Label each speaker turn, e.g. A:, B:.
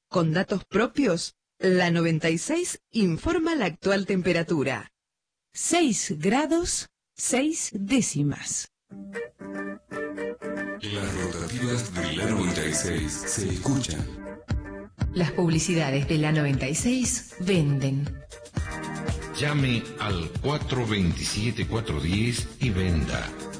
A: Con datos propios, la 96 informa la actual temperatura.
B: 6 grados, 6 décimas.
C: Las rotativas de la 96 se escuchan.
B: Las publicidades de la 96 venden.
D: Llame al 427-410 y venda.